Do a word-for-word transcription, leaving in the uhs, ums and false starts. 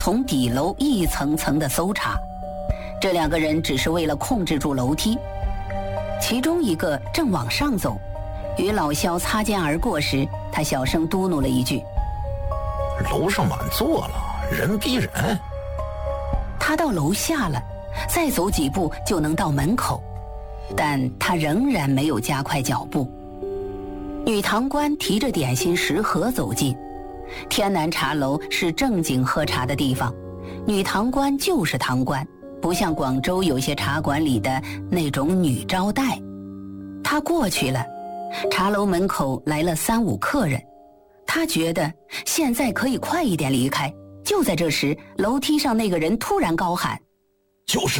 从底楼一层层地搜查。这两个人只是为了控制住楼梯。其中一个正往上走，与老肖擦肩而过时，他小声嘟哝了一句： 楼上满座了，人逼人。 他到楼下了，再走几步就能到门口，但他仍然没有加快脚步。女堂官提着点心食盒走近。天南茶楼是正经喝茶的地方，女堂官就是堂官，不像广州有些茶馆里的那种女招待。他过去了，茶楼门口来了三五客人，他觉得现在可以快一点离开。就在这时，楼梯上那个人突然高喊： 就是